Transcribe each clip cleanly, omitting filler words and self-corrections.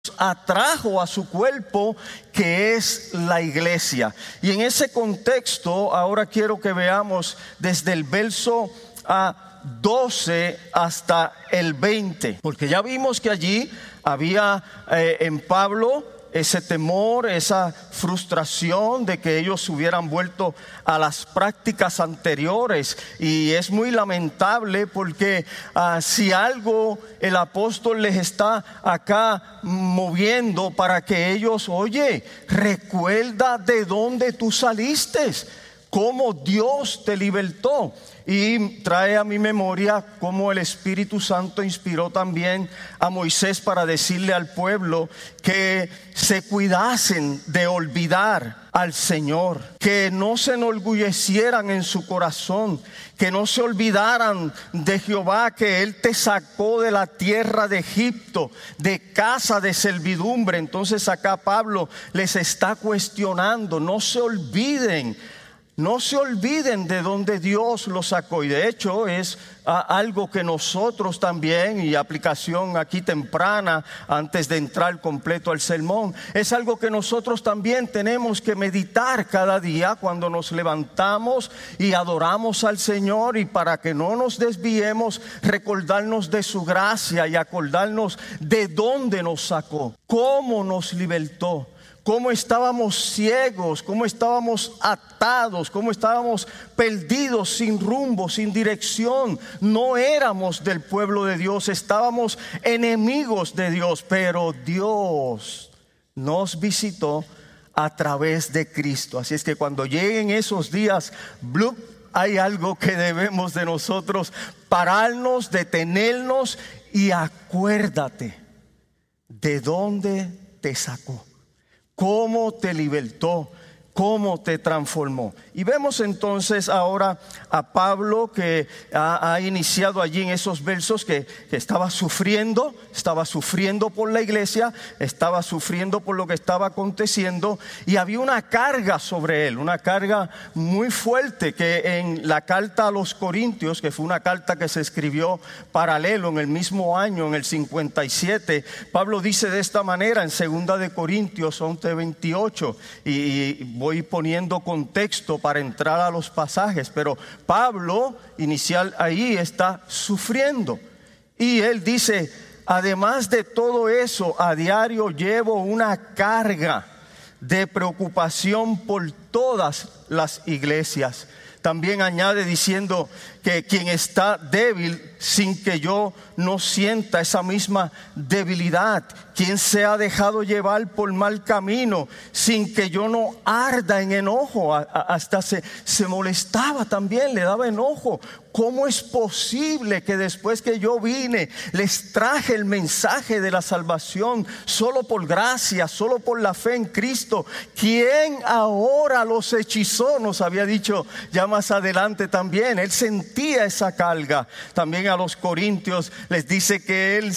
atrajo a su cuerpo, que es la iglesia. Y en ese contexto ahora quiero que veamos desde el verso 12 hasta el 20, porque ya vimos que allí había en Pablo ese temor, esa frustración de que ellos hubieran vuelto a las prácticas anteriores. Y es muy lamentable porque si algo el apóstol les está acá moviendo para que ellos, oye, recuerda de dónde tú saliste, cómo Dios te libertó. Y trae a mi memoria cómo el Espíritu Santo inspiró también a Moisés para decirle al pueblo que se cuidasen de olvidar al Señor, que no se enorgullecieran en su corazón, que no se olvidaran de Jehová, que Él te sacó de la tierra de Egipto, de casa de servidumbre. Entonces acá Pablo les está cuestionando, no se olviden de donde Dios los sacó. Y de hecho es algo que nosotros también, y aplicación aquí temprana antes de entrar completo al sermón, es algo que nosotros también tenemos que meditar cada día cuando nos levantamos y adoramos al Señor. Y para que no nos desviemos, recordarnos de su gracia y acordarnos de dónde nos sacó, cómo nos libertó, cómo estábamos ciegos, cómo estábamos atados, cómo estábamos perdidos, sin rumbo, sin dirección. No éramos del pueblo de Dios, estábamos enemigos de Dios, pero Dios nos visitó a través de Cristo. Así es que cuando lleguen esos días, hay algo que debemos de nosotros pararnos, detenernos y acuérdate de dónde te sacó, cómo te libertó, cómo te transformó. Y vemos entonces ahora a Pablo que ha iniciado allí en esos versos que estaba sufriendo por la iglesia, estaba sufriendo por lo que estaba aconteciendo, y había una carga sobre él, una carga muy fuerte, que en la carta a los Corintios, que fue una carta que se escribió paralelo en el mismo año, en el 57, Pablo dice de esta manera en 2 de Corintios 11:28, y voy poniendo contexto para entrar a los pasajes, pero Pablo inicial ahí está sufriendo, y él dice: además de todo eso, a diario llevo una carga de preocupación por todas las iglesias. También añade diciendo que quien está débil sin que yo no sienta esa misma debilidad, quien se ha dejado llevar por mal camino sin que yo no arda en enojo. Hasta se molestaba también, le daba enojo. ¿Cómo es posible que después que yo vine, les traje el mensaje de la salvación solo por gracia, solo por la fe en Cristo, quién ahora los hechizó? Nos había dicho ya más adelante también. Él sentía esa carga. También a los Corintios les dice que él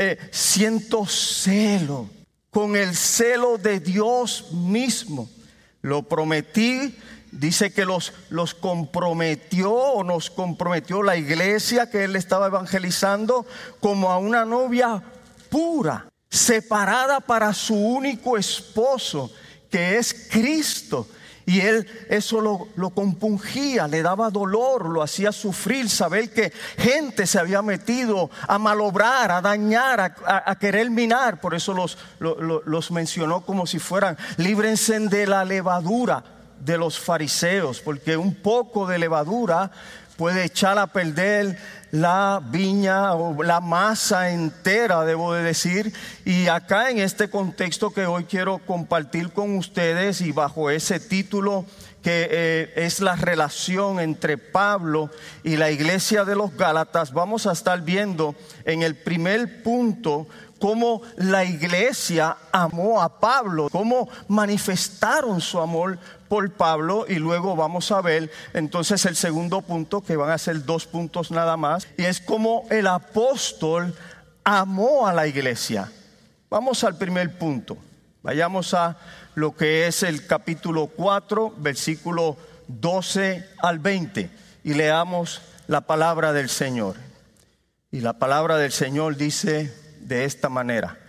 siento celo, con el celo de Dios mismo. Lo prometí. Dice que los comprometió, o nos comprometió la iglesia que él estaba evangelizando, como a una novia pura, separada para su único esposo, que es Cristo. Y él eso lo compungía, le daba dolor, lo hacía sufrir, saber que gente se había metido a malobrar, a dañar, a querer minar. Por eso los mencionó como si fueran: líbrense de la levadura de los fariseos, porque un poco de levadura puede echar a perder la viña o la masa entera, debo de decir. Y acá en este contexto que hoy quiero compartir con ustedes, y bajo ese título que es la relación entre Pablo y la iglesia de los Gálatas, vamos a estar viendo en el primer punto cómo la iglesia amó a Pablo, cómo manifestaron su amor por Pablo. Y luego vamos a ver entonces el segundo punto, que van a ser 2 puntos nada más, y es cómo el apóstol amó a la iglesia. Vamos al primer punto. Vayamos a lo que es el capítulo 4, versículo 12 al 20, y leamos la palabra del Señor. Y la palabra del Señor dice de esta manera: